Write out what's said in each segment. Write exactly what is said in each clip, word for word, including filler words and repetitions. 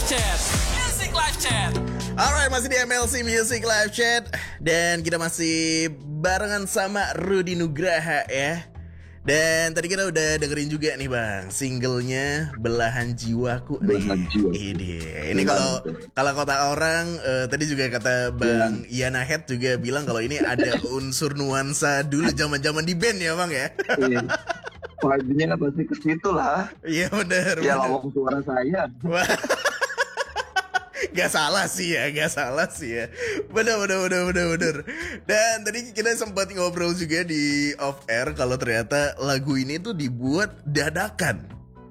Chat, Music Live Chat. Alright, masih di M L C Music Live Chat. Dan kita masih barengan sama Rudy Nugraha ya. Dan tadi kita udah dengerin juga nih bang, singlenya Belahan Jiwaku. Belahan Jiwaku. Ini, ini kalau kalau kata orang uh, tadi juga kata bang Yana Head juga bilang kalau ini ada unsur nuansa dulu zaman-zaman di band ya bang ya. Iya. Vibe-nya pasti ke situ lah. Iya benar. Ya lawak suara saya. Gak salah sih ya, gak salah sih ya. Bener, bener, bener, bener, bener. Dan tadi kita sempat ngobrol juga di off air kalau ternyata lagu ini tuh dibuat dadakan.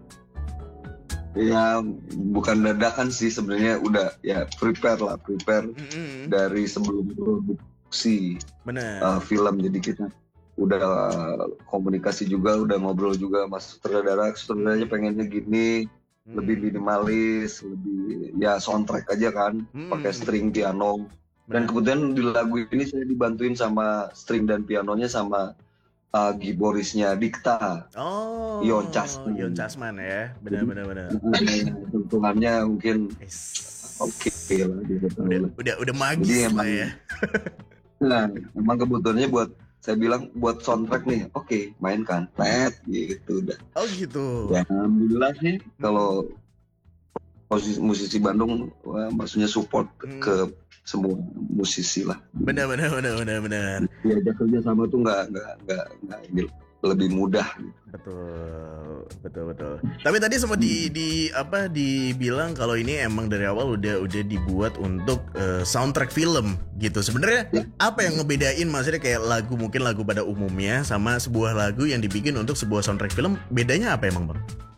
Ya bukan dadakan sih sebenarnya, udah ya prepare lah, prepare mm-hmm. dari sebelum produksi uh, film. Jadi kita udah komunikasi juga, udah ngobrol juga mas sutradara, sutradaranya pengennya gini. Hmm. Lebih minimalis, lebih ya soundtrack aja kan, hmm. pakai string piano. Dan kemudian di lagu ini saya dibantuin sama string dan pianonya sama uh, giborisnya Dikta. Oh, Yon Casman. Yon Casman ya, benar-benar benar. Tentuannya mungkin oke okay lah, udah, udah udah magis jadi lah emang, ya. Nah, emang kebutuhannya buat saya bilang buat soundtrack nih, oke okay, mainkan, pet gitu udah. Oh gitu. Ya alhamdulillah sih hmm. kalau musisi, musisi Bandung, wah, maksudnya support hmm. ke semua musisi lah. Benar benar benar benar benar. Ya kerja sama tuh nggak nggak nggak nggak lebih mudah. Betul betul betul. Tapi tadi sempat di di apa dibilang kalau ini emang dari awal udah udah dibuat untuk uh, soundtrack film gitu. Sebenarnya ya. Apa yang ngebedain maksudnya kayak lagu mungkin lagu pada umumnya sama sebuah lagu yang dibikin untuk sebuah soundtrack film, bedanya apa emang bang?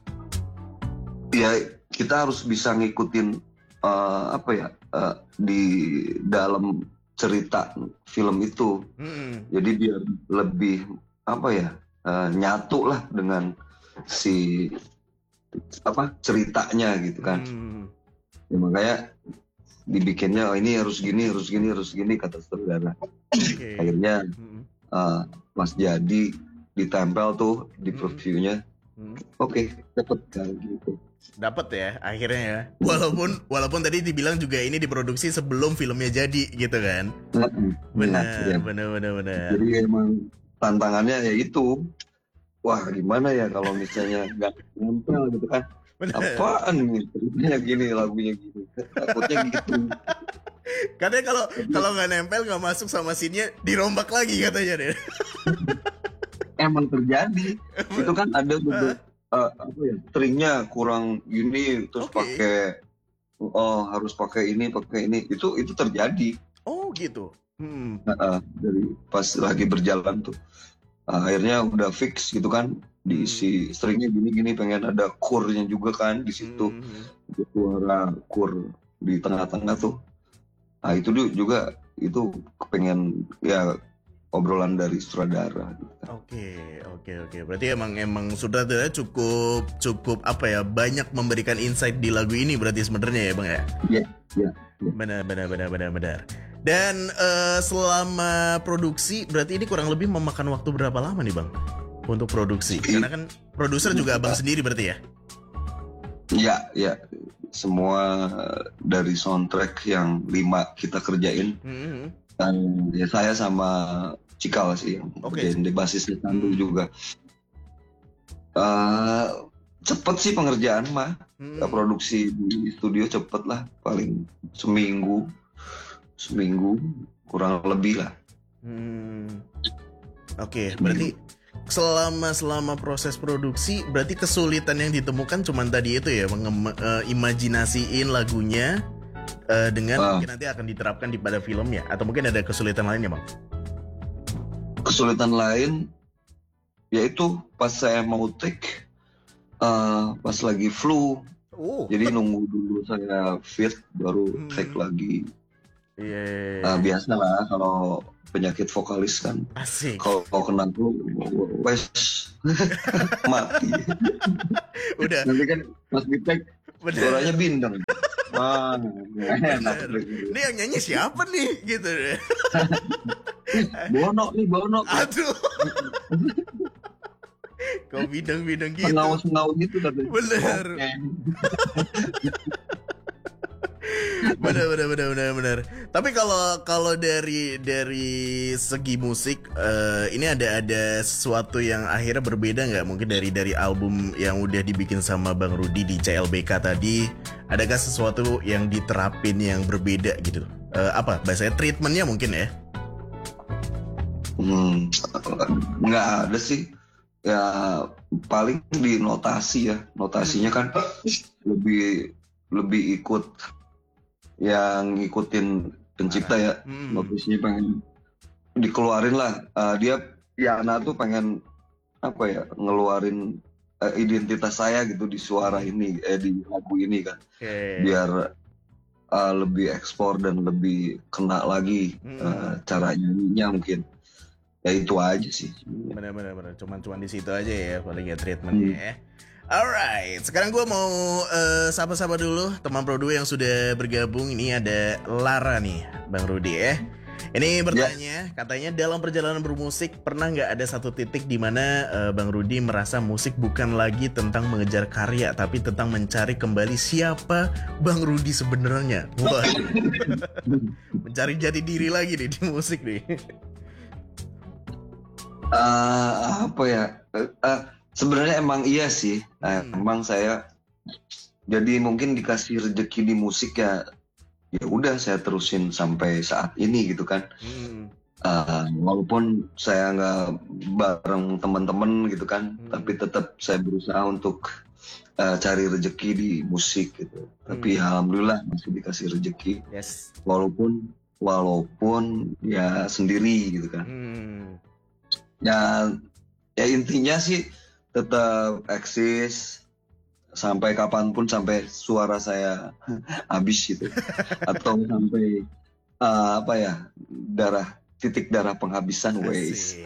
Ya kita harus bisa ngikutin uh, apa ya uh, di dalam cerita film itu. Hmm. Jadi biar lebih apa ya? Uh, nyatu lah dengan si apa ceritanya gitu kan. Hmm. Ya makanya dibikinnya oh, ini harus gini harus gini harus gini kata saudara. Okay. Akhirnya hmm. uh, Mas Jadi ditempel tuh di previewnya. Hmm. Oke, okay, dapat kan gitu. Dapat ya akhirnya ya. Walaupun walaupun tadi dibilang juga ini diproduksi sebelum filmnya jadi gitu kan. Benar, ya. benar, benar, benar. Jadi emang tantangannya ya itu, wah gimana ya kalau misalnya nggak nempel gitu kan. Bener. Apaan nih ceritanya gini lagunya gini, takutnya gitu. Katanya kalau kalau nggak nempel nggak masuk sama scene-nya dirombak lagi katanya deh. Emang terjadi itu kan ada beberapa uh, apa ya stringnya kurang gini terus okay. pakai oh harus pakai ini pakai ini itu itu terjadi. Oh gitu. Hmm. Nah, uh, dari pas lagi berjalan tuh uh, akhirnya udah fix gitu kan diisi hmm. stringnya gini-gini pengen ada chordnya juga kan di situ hmm. suara chord di tengah-tengah tuh. Nah itu juga itu kepengen ya obrolan dari sutradara. Gitu. Oke oke oke berarti emang emang sutradara cukup cukup apa ya banyak memberikan insight di lagu ini berarti sebenarnya ya bang ya. Iya yeah, iya. Yeah, yeah. Benar benar benar benar benar. Dan uh, selama produksi berarti ini kurang lebih memakan waktu berapa lama nih bang untuk produksi? Karena kan produser juga abang sendiri berarti ya? Iya iya semua dari soundtrack yang lima kita kerjain mm-hmm. dan ya saya sama Cikal sih yang okay. kerjain di basisnya Tandu mm-hmm. juga. Uh, cepet sih pengerjaan mah mm-hmm. produksi di studio cepet lah paling seminggu. Seminggu kurang lebih lah. Hmm. Oke, okay, berarti selama selama proses produksi berarti kesulitan yang ditemukan cuma tadi itu ya, mengimajinasiin uh, lagunya uh, dengan uh. mungkin nanti akan diterapkan di pada filmnya atau mungkin ada kesulitan lainnya bang? Kesulitan lain yaitu pas saya mau take uh, pas lagi flu, oh. jadi nunggu dulu saya fit baru hmm. take lagi. Iya. Yeah. Nah, biasa lah kalau penyakit vokalis kan. Asik. Kalau kena flu, wes mati. Udah. Nanti kan pas di tag suaranya bindeng. Wah, enak. Ini yang nyanyi siapa nih gitu deh. Bono nih, Bono. Aduh. Kau bidang-bidang gitu. Pengawas-pengawas gitu katanya. Bener. Benar benar benar benar benar. Tapi kalau kalau dari dari segi musik uh, ini ada ada sesuatu yang akhirnya berbeda nggak? Mungkin dari dari album yang udah dibikin sama Bang Rudy di C L B K tadi, adakah sesuatu yang diterapin yang berbeda gitu? Uh, apa bahasanya treatmentnya mungkin ya? Hmm, nggak ada sih. Ya paling di notasi ya. Notasinya kan lebih lebih ikut yang ngikutin pencipta ya. Hmm. Notasinya pengen dikeluarin lah. Uh, dia Yana tuh pengen apa ya, ngeluarin uh, identitas saya gitu di suara ini, eh di lagu ini kan. Okay. Biar uh, lebih ekspor dan lebih kena lagi hmm. uh, cara nyanyinya mungkin. Ya itu aja sih. Bener-bener, cuman-cuman di situ aja ya paling ya treatmentnya hmm. ya. Alright, sekarang gue mau uh, sapa-sapa dulu teman Pro dua yang sudah bergabung. Ini ada Lara nih, Bang Rudy ya. Ini bertanya, yeah. katanya dalam perjalanan bermusik pernah nggak ada satu titik di mana uh, Bang Rudy merasa musik bukan lagi tentang mengejar karya, tapi tentang mencari kembali siapa Bang Rudy sebenarnya. Wah, mencari jati diri lagi nih di musik nih. Uh, apa ya? Uh, uh, sebenarnya emang iya sih. Uh, hmm. Emang saya jadi mungkin dikasih rezeki di musik ya. Ya udah saya terusin sampai saat ini gitu kan. Hmm. Uh, walaupun saya nggak bareng teman-teman gitu kan, hmm. tapi tetap saya berusaha untuk uh, cari rezeki di musik gitu. Hmm. Tapi alhamdulillah masih dikasih rezeki. Yes. Walaupun walaupun ya sendiri gitu kan. Hmm. Ya, ya intinya sih tetap eksis sampai kapanpun, sampai suara saya habis gitu, atau sampai uh, apa ya, darah titik darah penghabisan ways.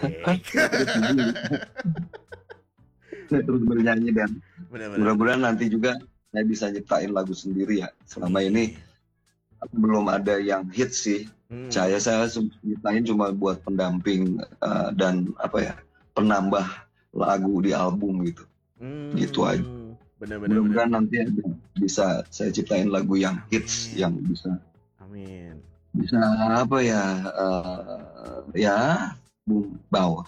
Saya terus bernyanyi dan mudah-mudahan nanti juga saya bisa nyiptain lagu sendiri ya. Selama ini belum ada yang hit sih. Hmm. Saya saya nyiptain cuma buat pendamping uh, dan apa ya, penambah lagu di album gitu. Hmm. Gitu aja. Benar-benar. Mudah-mudahan nanti ada, bisa saya ciptain lagu yang hits. Amin. Yang bisa. Amin. Bisa apa ya? Uh, ya, bau.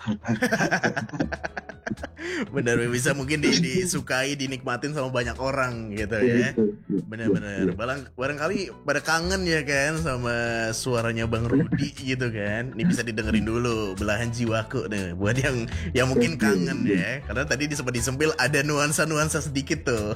Benar, bisa mungkin di, disukai, dinikmatin sama banyak orang gitu ya. Benar-benar. Barang, barangkali pada kangen ya kan sama suaranya Bang Rudy gitu kan. Ini bisa didengerin dulu Belahan Jiwaku nih buat yang yang mungkin kangen ya. Karena tadi sempat disempil ada nuansa-nuansa sedikit tuh.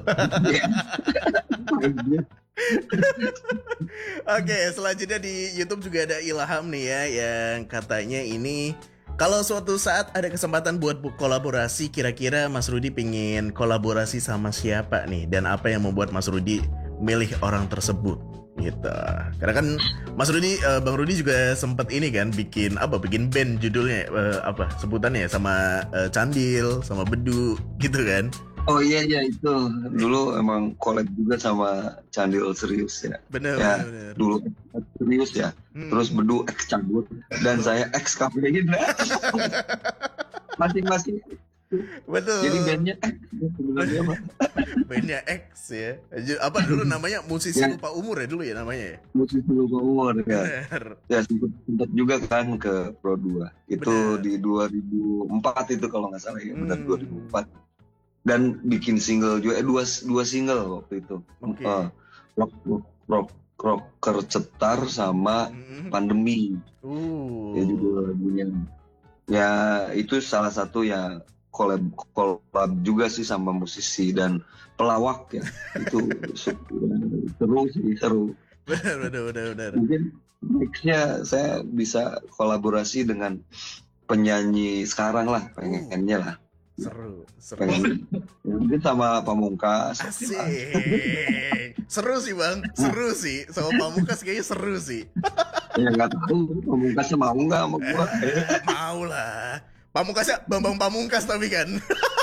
Oke, selanjutnya di YouTube juga ada Ilham nih ya, yang katanya ini kalau suatu saat ada kesempatan buat kolaborasi, kira-kira Mas Rudy pengen kolaborasi sama siapa nih? Dan apa yang membuat Mas Rudy milih orang tersebut? Gitu. Karena kan Mas Rudy, uh, Bang Rudy juga sempat ini kan bikin apa? Bikin band judulnya uh, apa? Sebutannya sama uh, Candil, sama Bedu, gitu kan? Oh iya iya itu dulu emang collab juga sama Candil Serius ya. Bener ya, bener. Dulu Serius ya. Hmm. Terus Bedu ex Cabut dan saya ex Kafein. Masing-masing. Betul. Jadi bandnya X. Bandnya X ya. Apa dulu namanya? Musisi ya. Lupa Umur ya dulu ya namanya ya. Musisi Lupa Umur ya. Bener. Ya sempat juga kan ke Pro dua. Itu bener. Di dua ribu empat itu kalau nggak salah ya. Benar hmm. dua ribu empat. Dan bikin single juga, eh, dua, dua single waktu itu. Okay. Uh, rock, rock, rock, rocker cetar sama mm-hmm. Pandemi. Uh. Ya juga lagunya. Ya itu salah satu ya collab, collab juga sih sama musisi dan pelawak ya. Itu seru sih, seru. Benar, benar, benar, benar. Mungkin nextnya saya bisa kolaborasi dengan penyanyi sekarang lah, pengennya lah. Seru, seru. Pengen, mungkin sama Pamungkas. Asik. Seru sih Bang, seru sih. Sama Pamungkas kayaknya seru sih. Ya nggak tahu Pamungkasnya mau nggak sama gua. Mau lah. Pamungkasnya Bambang Pamungkas tapi kan.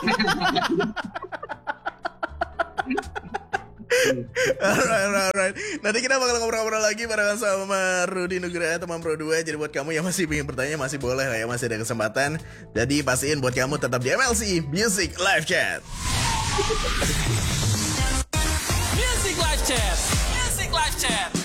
Alright, alright, alright. Nanti kita bakal ngobrol-ngobrol lagi barengan sama Rudy Nugraha, teman Pro dua. Jadi buat kamu yang masih ingin bertanya, masih boleh lah ya, masih ada kesempatan. Jadi pastiin buat kamu tetap di M L C Music Live Chat. Music Live Chat. Music Live Chat.